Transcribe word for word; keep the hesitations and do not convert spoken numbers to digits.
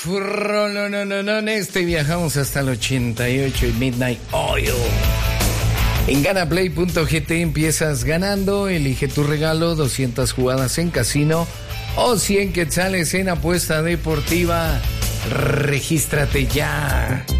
No, no, no, no, no, en este viajamos hasta el ochenta y ocho y Midnight Oil. En ganaplay punto g t empiezas ganando, elige tu regalo, doscientas jugadas en casino o cien quetzales en apuesta deportiva. Regístrate ya.